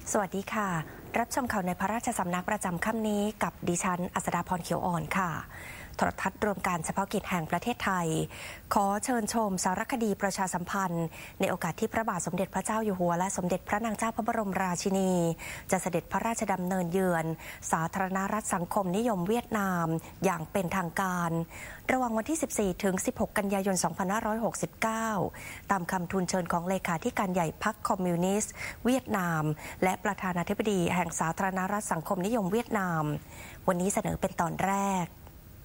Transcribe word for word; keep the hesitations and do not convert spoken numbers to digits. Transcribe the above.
สวัสดีค่ะรับชมข่าวในพระราชสำนักประจำค่ำนี้กับดิฉันอัสดาพรเขียวอ่อนค่ะโทรทัศน์รวมการเฉพาะกิจแห่งประเทศไทยขอเชิญชมสารคดีประชาสัมพันธ์ในโอกาสที่พระบาทสมเด็จพระเจ้าอยู่หัวและสมเด็จพระนางเจ้าพระบรมราชินีจะเสด็จพระราชดำเนินเยือนสาธารณรัฐสังคมนิยมเวียดนามอย่างเป็นทางการระหว่างวันที่สิบสี่ถึงสิบหกกันยายนสองพันห้าร้อยหกสิบเก้าตามคำทูลเชิญของเลขาธิการใหญ่พรรคคอมมิวนิสต์เวียดนามและประธานาธิบดีแห่งสาธารณรัฐสังคมนิยมเวียดนามวันนี้เสนอเป็นตอนแรก